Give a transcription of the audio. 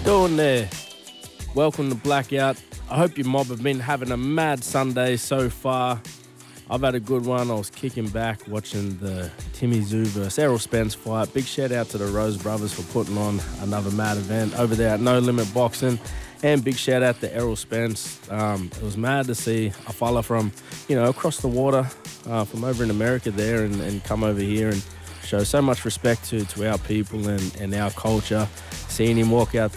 doing there? Welcome to Blackout. I hope your mob have been having a mad Sunday so far. I've had a good one. I was kicking back watching the Timmy Zoo versus Errol Spence fight. Big shout out to the Rose Brothers for putting on another mad event over there at No Limit Boxing. And big shout out to Errol Spence. It was mad to see a fella from, across the water, from over in America there and come over here and show so much respect to our people and our culture. Seeing him walk out